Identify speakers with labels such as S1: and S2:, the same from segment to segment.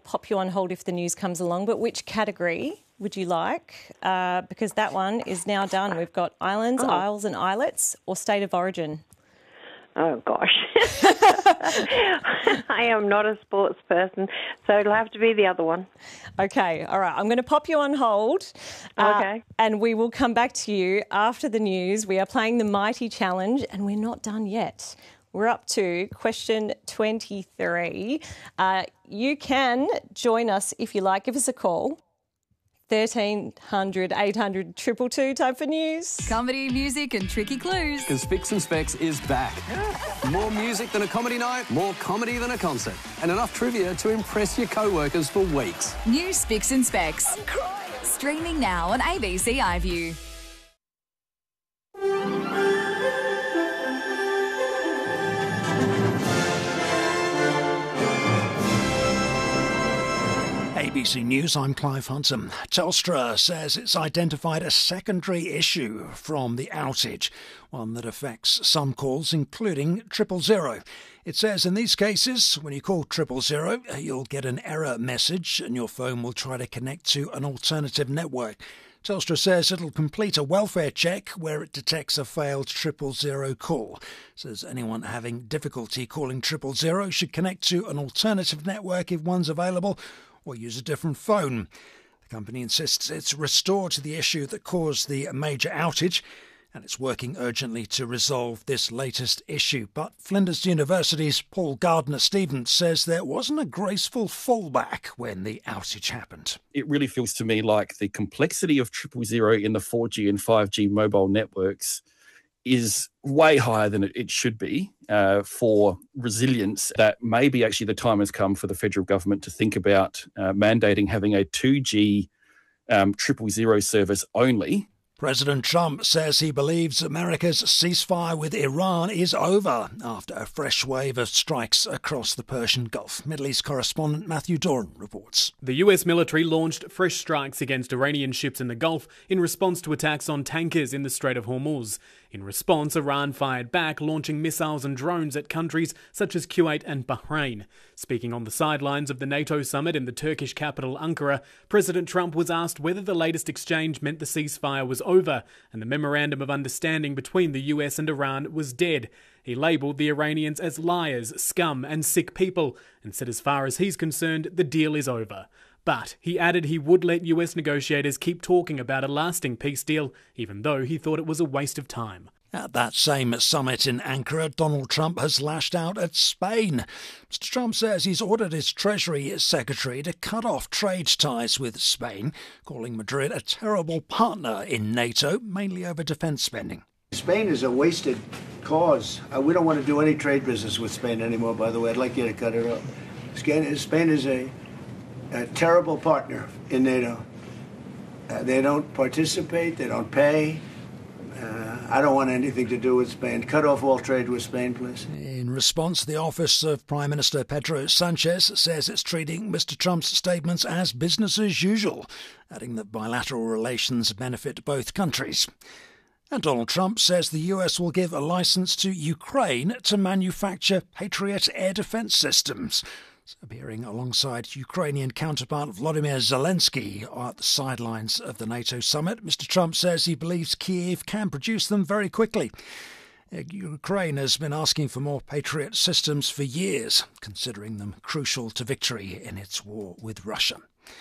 S1: pop you on hold if the news comes along, but which category would you like? Because that one is now done. We've got islands, isles and islets, or state of origin.
S2: Oh, gosh. I am not a sports person, so it'll have to be the other one.
S1: Okay, all right. I'm going to pop you on hold.
S2: Okay.
S1: And we will come back to you after the news. We are playing the Mighty Challenge, and we're not done yet. We're up to question 23. You can join us if you like. Give us a call. 1300 800 222. Time for news.
S3: Comedy, music and tricky clues.
S4: Because Spicks and Specs is back. More music than a comedy night, more comedy than a concert, and enough trivia to impress your co-workers for weeks.
S3: New Spicks and Specs. Streaming now on ABC iView.
S5: ABC News, I'm Clive Hudson. Telstra says it's identified a secondary issue from the outage, one that affects some calls, including 000. It says in these cases, when you call 000, you'll get an error message and your phone will try to connect to an alternative network. Telstra says it'll complete a welfare check where it detects a failed 000 call. Says anyone having difficulty calling 000 should connect to an alternative network if one's available, or use a different phone. The company insists it's restored to the issue that caused the major outage, and it's working urgently to resolve this latest issue. But Flinders University's Paul Gardner-Stevens says there wasn't a graceful fallback when the outage happened.
S6: It really feels to me like the complexity of 000 in the 4G and 5G mobile networks is way higher than it should be for resilience, that maybe actually the time has come for the federal government to think about mandating having a 2G 000 service only.
S5: President Trump says he believes America's ceasefire with Iran is over after a fresh wave of strikes across the Persian Gulf. Middle East correspondent Matthew Doran reports.
S7: The US military launched fresh strikes against Iranian ships in the Gulf in response to attacks on tankers in the Strait of Hormuz. In response, Iran fired back, launching missiles and drones at countries such as Kuwait and Bahrain. Speaking on the sidelines of the NATO summit in the Turkish capital Ankara, President Trump was asked whether the latest exchange meant the ceasefire was over and the memorandum of understanding between the US and Iran was dead. He labelled the Iranians as liars, scum and sick people and said as far as he's concerned, the deal is over. But he added he would let US negotiators keep talking about a lasting peace deal, even though he thought it was a waste of time.
S5: At that same summit in Ankara, Donald Trump has lashed out at Spain. Mr. Trump says he's ordered his Treasury Secretary to cut off trade ties with Spain, calling Madrid a terrible partner in NATO, mainly over defence spending.
S8: Spain is a wasted cause. We don't want to do any trade business with Spain anymore, by the way. I'd like you to cut it off. Spain is a terrible partner in NATO. They don't participate, they don't pay. I don't want anything to do with Spain. Cut off all trade with Spain, please.
S5: In response, the office of Prime Minister Pedro Sanchez says it's treating Mr. Trump's statements as business as usual, adding that bilateral relations benefit both countries. And Donald Trump says the US will give a licence to Ukraine to manufacture Patriot air defence systems. Appearing alongside Ukrainian counterpart Volodymyr Zelensky at the sidelines of the NATO summit, Mr. Trump says he believes Kyiv can produce them very quickly. Ukraine has been asking for more Patriot systems for years, considering them crucial to victory in its war with Russia.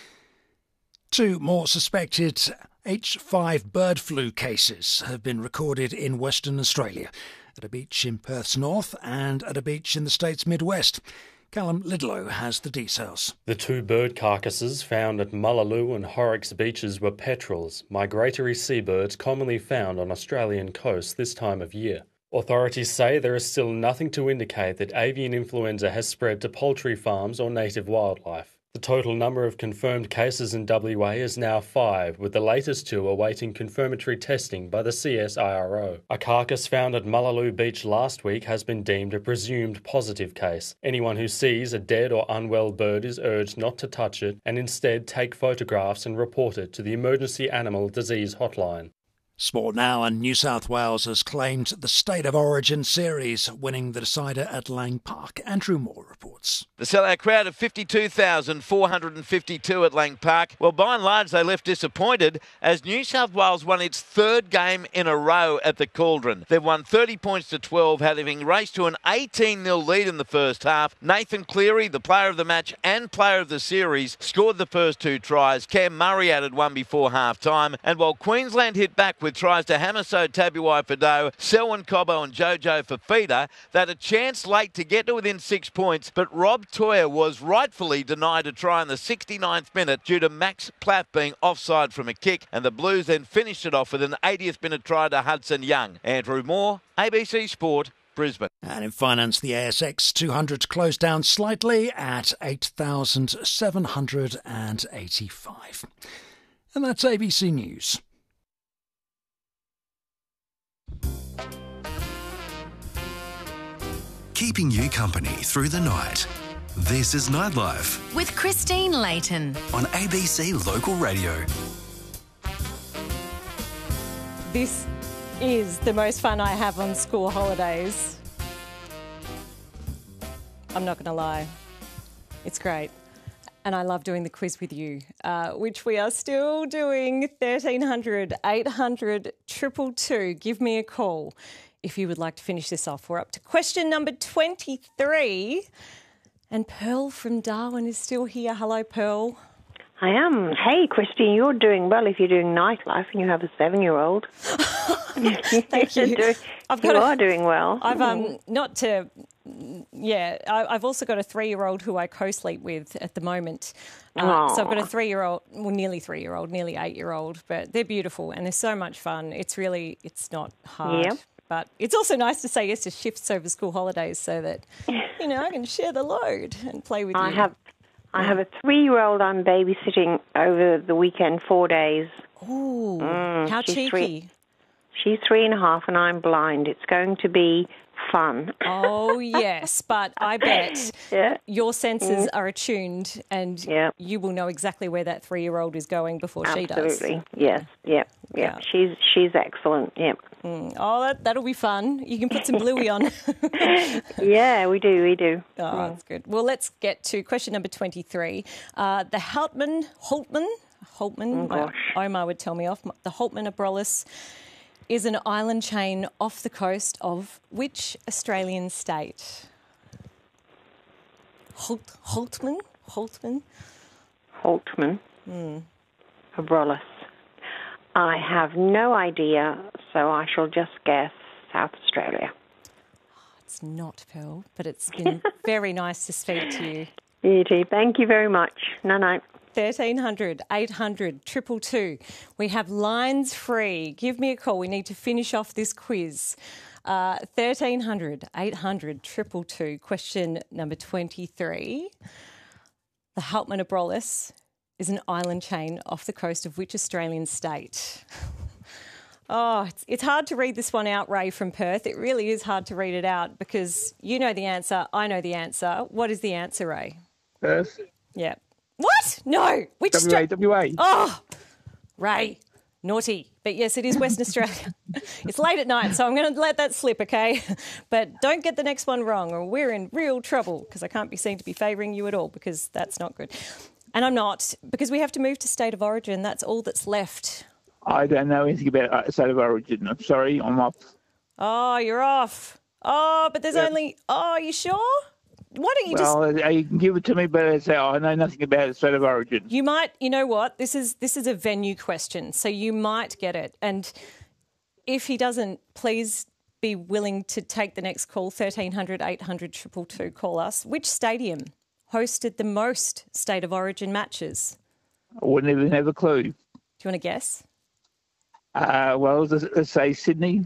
S5: 2 more suspected H5 bird flu cases have been recorded in Western Australia, at a beach in Perth's north and at a beach in the state's Midwest. Callum Lidlow has the details.
S9: The 2 bird carcasses found at Mullaloo and Horrocks beaches were petrels, migratory seabirds commonly found on Australian coasts this time of year. Authorities say there is still nothing to indicate that avian influenza has spread to poultry farms or native wildlife. The total number of confirmed cases in WA is now 5, with the latest 2 awaiting confirmatory testing by the CSIRO. A carcass found at Mullaloo Beach last week has been deemed a presumed positive case. Anyone who sees a dead or unwell bird is urged not to touch it and instead take photographs and report it to the Emergency Animal Disease Hotline.
S5: Sport now, and New South Wales has claimed the State of Origin series, winning the decider at Lang Park. Andrew Moore reports.
S10: The sellout crowd of 52,452 at Lang Park. Well, by and large, they left disappointed as New South Wales won its third game in a row at the Cauldron. They've won 30 points to 12, having raced to an 18-0 lead in the first half. Nathan Cleary, the player of the match and player of the series, scored the first 2 tries. Cam Murray added 1 before half-time. And while Queensland hit back with tries to Hamiso Tabuai-Fidow, Selwyn Cobbo and Jojo Fafita, they had a chance late to get to within 6 points, but Rob Toyer was rightfully denied a try in the 69th minute due to Max Platt being offside from a kick, and the Blues then finished it off with an 80th minute try to Hudson Young. Andrew Moore, ABC Sport, Brisbane.
S5: And in finance, the ASX 200 closed down slightly at 8,785. And that's ABC News.
S11: Keeping you company through the night. This is Nightlife
S3: With Christine Layton
S11: on ABC Local Radio.
S1: This is the most fun I have on school holidays. I'm not going to lie. It's great. And I love doing the quiz with you, which we are still doing. 1300 800 222. Give me a call if you would like to finish this off. We're up to question number 23. And Pearl from Darwin is still here. Hello, Pearl.
S2: I am. Hey, Christine, you're doing well if you're doing nightlife and you have a 7-year-old.
S1: Thank you.
S2: You are doing well.
S1: I've also got a 3-year-old who I co-sleep with at the moment. So I've got a 3-year-old, well, nearly 3-year-old, nearly 8-year-old, but they're beautiful and they're so much fun. It's not hard.
S2: Yep.
S1: But it's also nice to say yes to shifts over school holidays so that, I can share the load and play with you.
S2: I have a 3-year-old I'm babysitting over the weekend, 4 days.
S1: Ooh, how cheeky.
S2: She's 3.5 and I'm blind. It's going to be fun.
S1: Oh, yes, but I bet your senses are attuned and you will know exactly where that 3-year-old is going before she does.
S2: Absolutely, yes, yeah. She's excellent, yeah.
S1: Oh, that'll be fun. You can put some Bluey on.
S2: Yeah, we do.
S1: Oh, that's good. Well, let's get to question number 23. The Holtman, Omar would tell me off, the Holtman Abrolhos is an island chain off the coast of which Australian state? Holtman?
S2: Abrolhos. I have no idea, so I shall just guess South Australia.
S1: It's not, Pearl, but it's been very nice to speak to you.
S2: You too. Thank you very much. No.
S1: 1300 800 222. We have lines free. Give me a call. We need to finish off this quiz. 1300 800 222. Question number 23. The Holtman Abrolhos is an island chain off the coast of which Australian state? Oh, it's hard to read this one out, Ray from Perth. It really is hard to read it out because you know the answer, I know the answer. What is the answer, Ray?
S12: Perth.
S1: Yeah. What? No. Which
S12: WA.
S1: Oh, Ray. Naughty. But yes, it is Western Australia. It's late at night, so I'm going to let that slip, okay? But don't get the next one wrong or we're in real trouble because I can't be seen to be favouring you at all because that's not good. And I'm not, because we have to move to State of Origin. That's all that's left.
S12: I don't know anything about State of Origin. I'm sorry, I'm off.
S1: Oh, you're off. Oh, but there's only... Oh, are you sure? Why don't you
S12: you can give it to me, but I know nothing about the State of Origin.
S1: You might... You know what? This is a venue question, so you might get it. And if he doesn't, please be willing to take the next call, 1300 800 222. Call us. Which stadium hosted the most State of Origin matches?
S12: I wouldn't even have a clue.
S1: Do you want to guess?
S12: Let's say Sydney.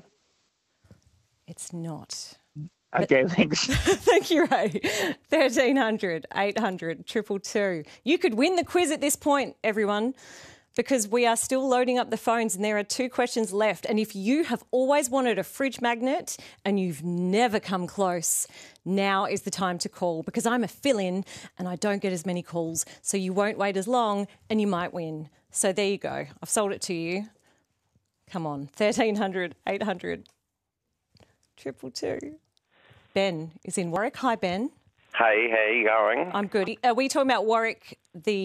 S1: It's not.
S12: Okay, thanks.
S1: Thank you, Ray. 1300 800 222. You could win the quiz at this point, everyone, because we are still loading up the phones and there are 2 questions left. And if you have always wanted a fridge magnet and you've never come close, now is the time to call because I'm a fill-in and I don't get as many calls, so you won't wait as long and you might win. So there you go. I've sold it to you. Come on, 1300 800 222. Ben is in Warwick. Hi, Ben.
S13: Hey, how you going?
S1: I'm good. Are we talking about Warwick, the